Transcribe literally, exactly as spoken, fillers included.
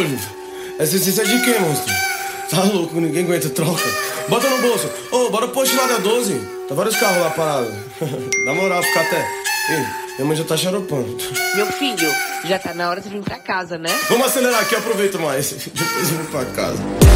olho. Essa essência é de quem, monstro? Tá louco, ninguém aguenta troca. Bota no bolso. Ô, oh, bora post lá da doze. Tá vários carros lá parados. Na moral, fica até... Ei, minha mãe já tá xaropando. Meu filho, já tá na hora de vir pra casa, né? Vamos acelerar aqui, aproveita mais. Depois eu vou pra casa.